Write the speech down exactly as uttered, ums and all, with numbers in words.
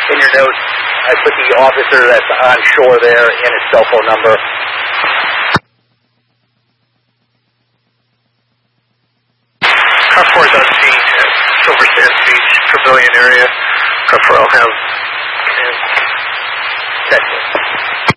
in your notes, I put the officer that's on shore there and his cell phone number. Car four is on scene at Silver Sands Beach Pavilion area. Car four will have... That's it.